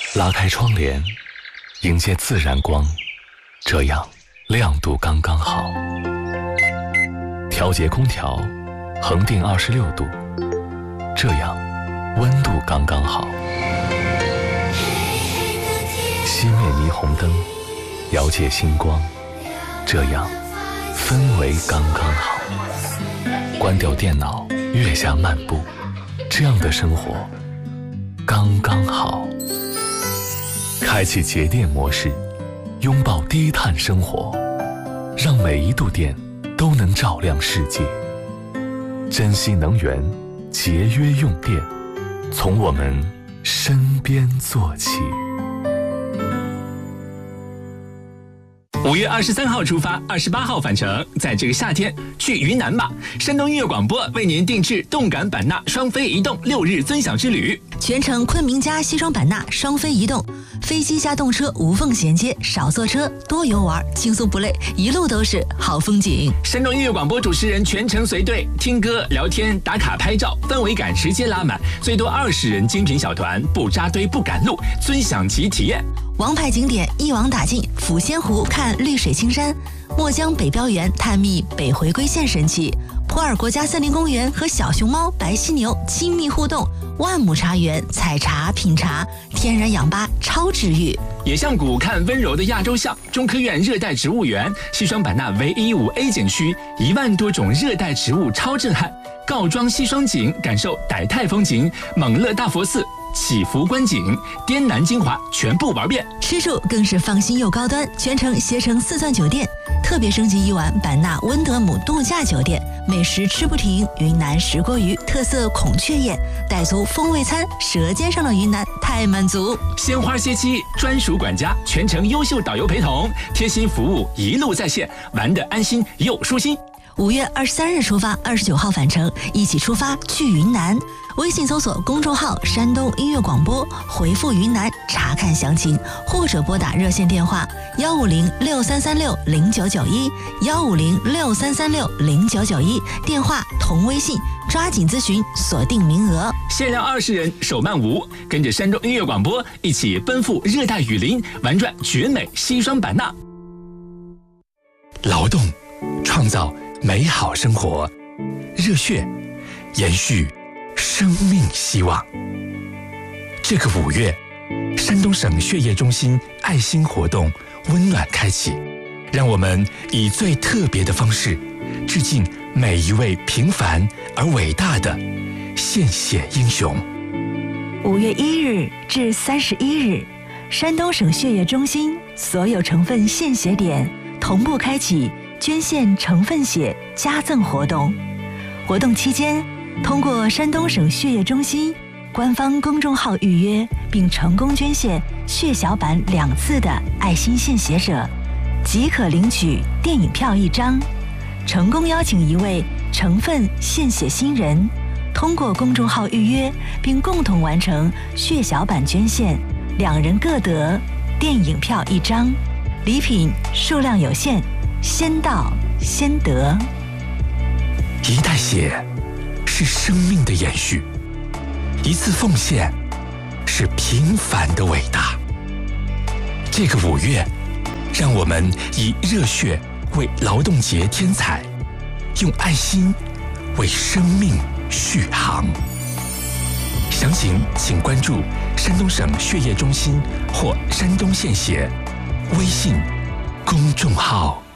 拉开窗帘，迎接自然光，这样亮度刚刚好。调节空调，恒定26度，这样温度刚刚好。熄灭霓虹灯，遥借星光，这样氛围刚刚好。关掉电脑，月下漫步，这样的生活刚刚好。开启节电模式，拥抱低碳生活，让每一度电都能照亮世界。珍惜能源，节约用电，从我们身边做起。 5月23号出发，28号返程。在这个夏天，去云南吧！山东音乐广播为您定制动感版纳双飞移动6日尊享之旅， 全程昆明加西双版纳双飞移动，飞机加动车无缝衔接，少坐车，多游玩，轻松不累，一路都是好风景。 山东音乐广播主持人全程随队，听歌、聊天、打卡、拍照，氛围感直接拉满，最多20人精品小团，不扎堆不赶路，尊享其体验。 王牌景点一网打尽，抚仙湖看绿水青山，墨江北标园探秘北回归线神奇，普洱国家森林公园和小熊猫、白犀牛亲密互动，万亩茶园采茶品茶，天然氧吧超治愈。 野象谷看温柔的亚洲象，中科院热带植物园，西双版纳唯一5A 景区，1万多种热带植物超震撼。告庄西双景，感受傣泰风情，蒙勒大佛寺。祈福观景，滇南精华全部玩遍， 吃住更是放心又高端，全程携程4钻酒店，特别升级1晚版纳温德姆度假酒店，美食吃不停，云南石锅鱼特色孔雀宴，傣族风味餐，舌尖上的云南太满足。 鲜花歇期，专属管家，全程优秀导游陪同，贴心服务一路在线，玩得安心又舒心。 5月23日出发，29号返程，一起出发去云南。微信搜索公众号山东音乐广播，回复云南查看详情，或者拨打热线电话15063360991，15063360991，电话同微信，抓紧咨询，锁定名额， 限量20人，手慢无。跟着山东音乐广播一起奔赴热带雨林，玩转绝美西双版纳。劳动，创造美好生活，热血，延续生命希望。这个5月，山东省血液中心爱心活动温暖开启，让我们以最特别的方式致敬每一位平凡而伟大的献血英雄。 5月1日至31日，山东省血液中心所有成分献血点同步开启捐献成分血加赠活动。活动期间，通过山东省血液中心官方公众号预约并成功捐献血小板2次的爱心献血者，即可领取电影票1张。成功邀请1位成分献血新人，通过公众号预约并共同完成血小板捐献，2人各得电影票1张。礼品数量有限，先到先得。 一袋血是生命的延续，一次奉献是平凡的伟大。这个5月，让我们以热血为劳动节添彩，用爱心为生命续航。详情请关注山东省血液中心或山东献血微信公众号。